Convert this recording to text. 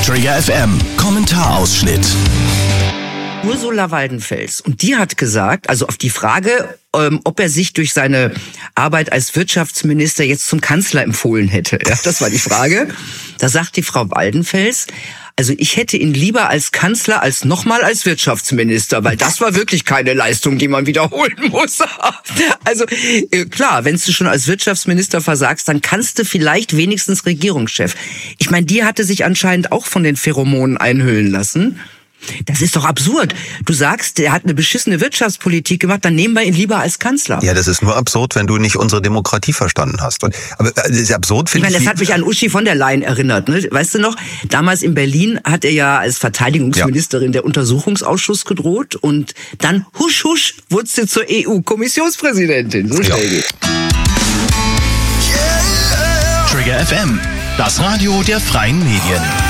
Trigger FM, Kommentarausschnitt. Ursula Waldenfels. Und die hat gesagt, also auf die Frage, ob er sich durch seine Arbeit als Wirtschaftsminister jetzt zum Kanzler empfohlen hätte. Ja, das war die Frage. Da sagt die Frau Waldenfels, also ich hätte ihn lieber als Kanzler als nochmal als Wirtschaftsminister, weil das war wirklich keine Leistung, die man wiederholen muss. Also klar, wenn du schon als Wirtschaftsminister versagst, dann kannst du vielleicht wenigstens Regierungschef. Ich meine, die hatte sich anscheinend auch von den Pheromonen einhüllen lassen. Das ist doch absurd. Du sagst, der hat eine beschissene Wirtschaftspolitik gemacht, dann nehmen wir ihn lieber als Kanzler. Ja, das ist nur absurd, wenn du nicht unsere Demokratie verstanden hast. Aber das ist absurd, finde ich. Das hat mich an Uschi von der Leyen erinnert. Ne? Weißt du noch, damals in Berlin hat er ja als Verteidigungsministerin der Untersuchungsausschuss gedroht und dann husch husch wurde sie zur EU-Kommissionspräsidentin. So schnell geht's. Trigger FM, das Radio der freien Medien.